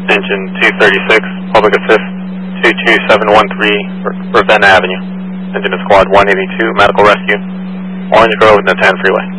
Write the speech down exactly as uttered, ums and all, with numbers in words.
Engine two thirty-six, public assist, two two seven one three, Ravenna Avenue. Engine to squad one eighty-two, medical rescue, Orange Grove, Natan Freeway.